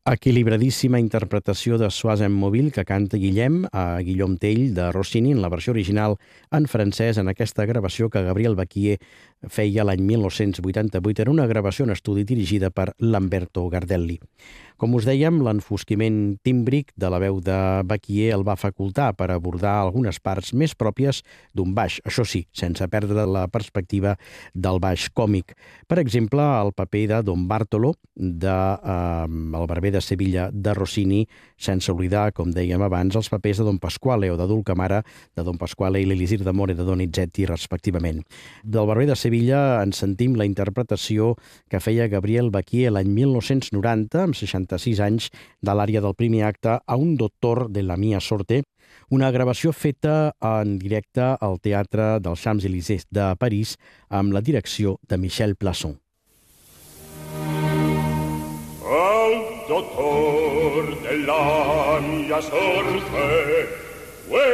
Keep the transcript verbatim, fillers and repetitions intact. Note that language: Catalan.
Equilibradíssima interpretació de Sois Mobile que canta Guillem a Guillaume Tell de Rossini en la versió original en francès en aquesta gravació que Gabriel Bacquier feia l'any mil nou-cents vuitanta-vuit. Era una gravació en estudi dirigida per Lamberto Gardelli. Com us dèiem, l'enfosquiment tímbric de la veu de Bacquier el va facultar per abordar algunes parts més pròpies d'un baix, això sí, sense perdre la perspectiva del baix còmic. Per exemple, el paper de Don Bartolo, de eh, El barber de Sevilla de Rossini, sense oblidar, com dèiem abans, els papers de Don Pasquale o de Dulcamara, de Don Pasquale i l'Elisir d'Amore de Donizetti, respectivament. Del barber de Sevilla en sentim la interpretació que feia Gabriel Bacquier l'any mil nou-cents noranta, amb seixanta-sis anys, de l'ària del primer acte a un doctor de la mia sorte, una gravació feta en directe al Teatre dels Champs-Élysées de París amb la direcció de Michel Plasson. Al doctor de la mia sorte